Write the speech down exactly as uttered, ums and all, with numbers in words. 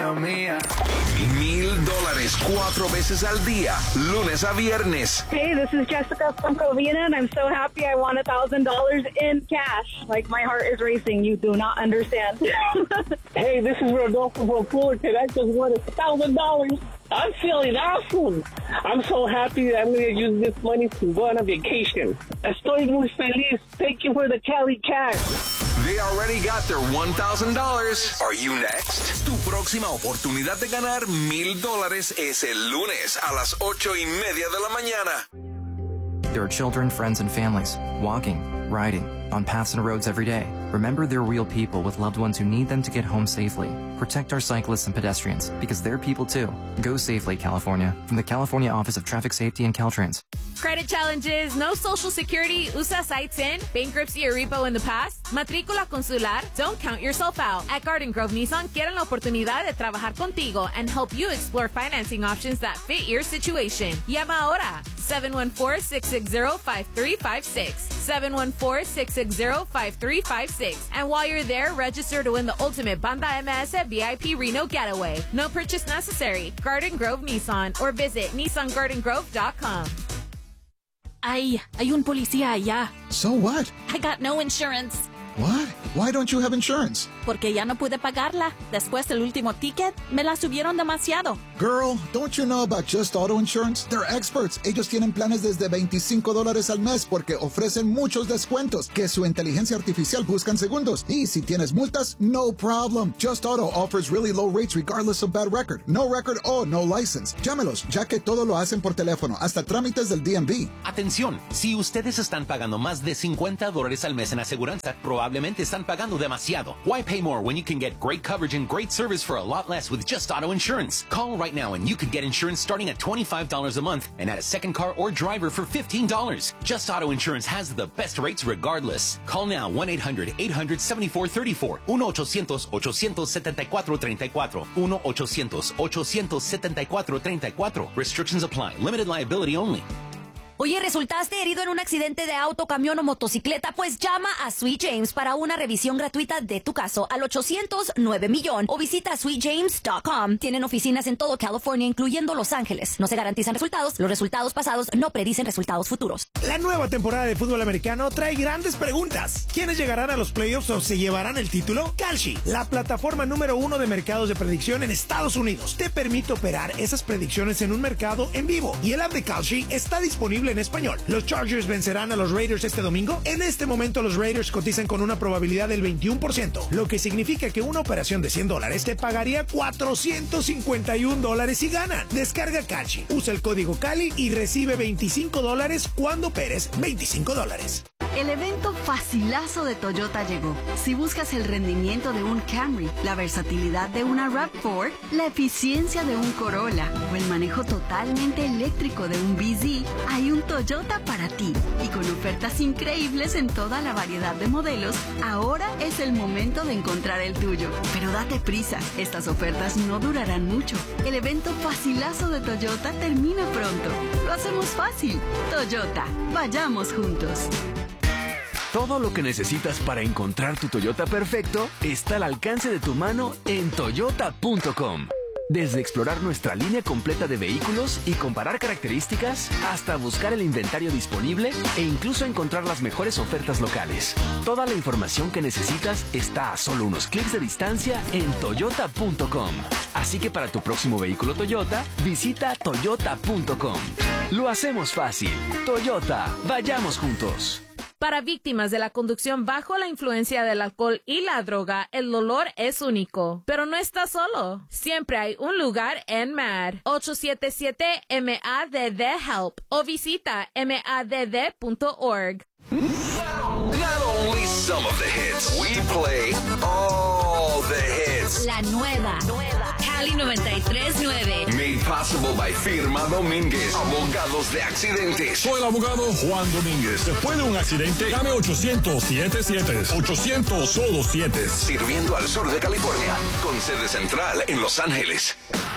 mía, mía. Mil dólares cuatro veces al día, lunes a viernes. Hey, this is Jessica from Covina, and I'm so happy I won a thousand dollars in cash. Like, my heart is racing. You do not understand. Hey, this is Rodolfo from Fullerton. I just won a thousand dollars. I'm feeling awesome. I'm so happy that I'm going to use this money to go on a vacation. Estoy muy feliz. Thank you for the Cali Cash. They already got their one thousand dollars. Are you next? Tu próxima oportunidad de ganar mil dólares es el lunes a las ocho y media de la mañana. There are children, friends, and families walking, riding, on paths and roads every day. Remember, they're real people with loved ones who need them to get home safely. Protect our cyclists and pedestrians, because they're people too. Go safely, California. From the California Office of Traffic Safety and Caltrans. Credit challenges, no social security, usa sites in, bankruptcy or repo in the past, matrícula consular, don't count yourself out. At Garden Grove Nissan quieren la oportunidad de trabajar contigo and help you explore financing options that fit your situation. Llama ahora, seven one four, six six zero, five three five six, seven one four, six six zero, five three five six. And while you're there, register to win the ultimate Banda M S V I P Reno getaway. No purchase necessary. Garden Grove Nissan or visit nissan garden grove dot com. Ay, hay un policía allá. So what? I got no insurance. What? Why don't you have insurance? Porque ya no pude pagarla. Después del último ticket, me la subieron demasiado. Girl, don't you know about Just Auto Insurance? They're experts. Ellos tienen planes desde veinticinco dólares al mes porque ofrecen muchos descuentos que su inteligencia artificial busca en segundos. Y si tienes multas, no problem. Just Auto offers really low rates regardless of bad record. No record o no license. Llámelos, ya que todo lo hacen por teléfono, hasta trámites del D M V. Atención, si ustedes están pagando más de cincuenta dólares al mes en aseguranza, probablemente están pagando demasiado. Why pay more when you can get great coverage and great service for a lot less with Just Auto Insurance? Call right now and you can get insurance starting at twenty-five dollars a month and add a second car or driver for fifteen dollars. Just Auto Insurance has the best rates regardless. Call now one eight hundred, eight hundred, seven four three four. one eight hundred, eight seven four, three four three four. one eight hundred, eight seven four, three four three four. Restrictions apply. Limited liability only. Oye, ¿resultaste herido en un accidente de auto, camión o motocicleta? Pues llama a Sweet James para una revisión gratuita de tu caso al ochocientos nueve millón o visita sweet james punto com. Tienen oficinas en todo California, incluyendo Los Ángeles. No se garantizan resultados. Los resultados pasados no predicen resultados futuros. La nueva temporada de fútbol americano trae grandes preguntas. ¿Quiénes llegarán a los playoffs o se llevarán el título? Kalshi, la plataforma número uno de mercados de predicción en Estados Unidos, te permite operar esas predicciones en un mercado en vivo. Y el app de Kalshi está disponible en español. ¿Los Chargers vencerán a los Raiders este domingo? En este momento los Raiders cotizan con una probabilidad del veintiuno por ciento, lo que significa que una operación de cien dólares te pagaría cuatrocientos cincuenta y un dólares si ganan. Descarga Kalshi, usa el código Cali y recibe veinticinco dólares cuando operes veinticinco dólares. El evento facilazo de Toyota llegó. Si buscas el rendimiento de un Camry, la versatilidad de una RAV cuatro, la eficiencia de un Corolla o el manejo totalmente eléctrico de un B Z, hay un Toyota para ti. Y con ofertas increíbles en toda la variedad de modelos, ahora es el momento de encontrar el tuyo. Pero date prisa, estas ofertas no durarán mucho. El evento facilazo de Toyota termina pronto. Lo hacemos fácil. Toyota, vayamos juntos. Todo lo que necesitas para encontrar tu Toyota perfecto está al alcance de tu mano en toyota punto com. Desde explorar nuestra línea completa de vehículos y comparar características, hasta buscar el inventario disponible e incluso encontrar las mejores ofertas locales. Toda la información que necesitas está a solo unos clics de distancia en toyota punto com. Así que para tu próximo vehículo Toyota, visita toyota punto com. Lo hacemos fácil. Toyota, vayamos juntos. Para víctimas de la conducción bajo la influencia del alcohol y la droga, el dolor es único. Pero no estás solo. Siempre hay un lugar en M A D. ocho siete siete M A D D HELP o visita M A D D punto org. Not only some of the hits, we play all the hits. La nueva, nueva Cali noventa y tres nueve. Made possible by Firma Domínguez, abogados de accidentes. Soy el abogado Juan Domínguez. Después de un accidente, llame ochocientos siete siete. ochocientos solo siete. Sirviendo al sur de California, con sede central en Los Ángeles.